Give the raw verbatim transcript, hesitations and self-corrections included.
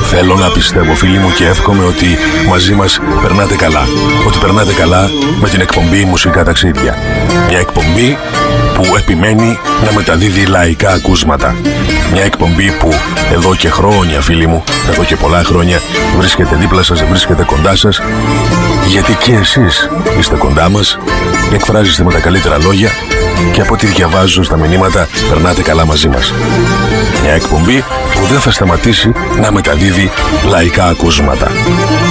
Θέλω να πιστεύω, φίλοι μου, και εύχομαι ότι μαζί μας περνάτε καλά. Ότι περνάτε καλά με την εκπομπή Μουσικά Ταξίδια. Μια εκπομπή που επιμένει να μεταδίδει λαϊκά ακούσματα. Μια εκπομπή που εδώ και χρόνια, φίλοι μου, εδώ και πολλά χρόνια βρίσκεται δίπλα σας, βρίσκεται κοντά σας, γιατί και εσείς είστε κοντά μας, εκφράζεστε με τα καλύτερα λόγια και από ό,τι διαβάζω στα μηνύματα περνάτε καλά μαζί μας. Μια εκπομπή που δεν θα σταματήσει να μεταδίδει λαϊκά ακούσματα.